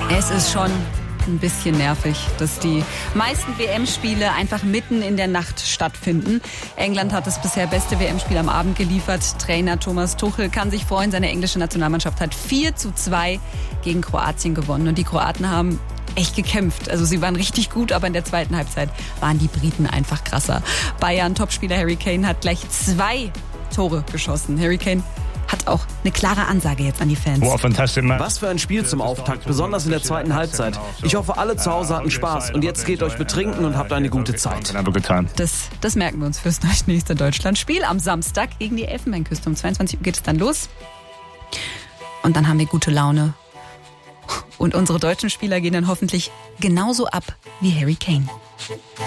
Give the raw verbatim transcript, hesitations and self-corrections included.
Es ist schon ein bisschen nervig, dass die meisten W M-Spiele einfach mitten in der Nacht stattfinden. England hat das bisher beste W M-Spiel am Abend geliefert. Trainer Thomas Tuchel kann sich freuen. Seine englische Nationalmannschaft hat vier zu zwei gegen Kroatien gewonnen. Und die Kroaten haben echt gekämpft. Also sie waren richtig gut, aber in der zweiten Halbzeit waren die Briten einfach krasser. Bayern-Topspieler Harry Kane hat gleich zwei Tore geschossen. Harry Kane hat auch eine klare Ansage jetzt an die Fans. Was für ein Spiel zum Auftakt, besonders in der zweiten Halbzeit. Ich hoffe, alle zu Hause hatten Spaß und jetzt geht euch betrinken und habt eine gute Zeit. Das, das merken wir uns fürs nächste Deutschland-Spiel am Samstag gegen die Elfenbeinküste. Um zweiundzwanzig Uhr geht es dann los. Und dann haben wir gute Laune. Und unsere deutschen Spieler gehen dann hoffentlich genauso ab wie Harry Kane.